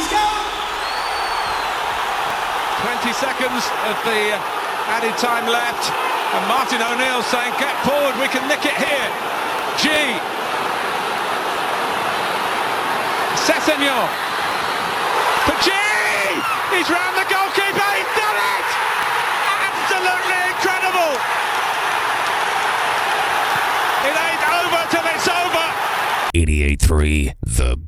20 seconds of the added time left, and Martin O'Neill saying, get forward, we can nick it here. G. Sessegnon. For G! He's round the goalkeeper, he's done it! Absolutely incredible! It ain't over till it's over! 88.3 The